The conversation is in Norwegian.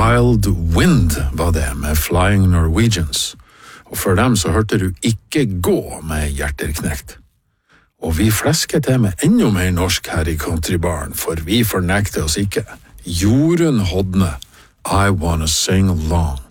Wild Wind var det med Flying Norwegians, og før dem så hørte du Ikke gå med Hjerterknekt. Og vi flesker til med enda mer norsk her i Countrybaren, for vi fornekter oss ikke. Jorunn Hodne, I Wanna Sing Along.